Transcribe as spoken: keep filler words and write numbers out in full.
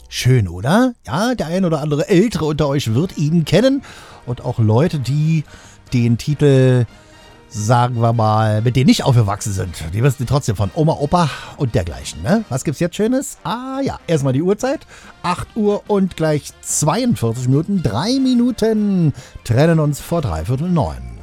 Schön, oder? Ja, der ein oder andere Ältere unter euch wird ihn kennen. Und auch Leute, die den Titel, sagen wir mal, mit denen nicht aufgewachsen sind. Die wissen trotzdem von Oma, Opa und dergleichen. Ne? Was gibt's jetzt Schönes? Ah ja, erstmal die Uhrzeit. acht Uhr und gleich zweiundvierzig Minuten. Drei Minuten trennen uns vor dreiviertel neun.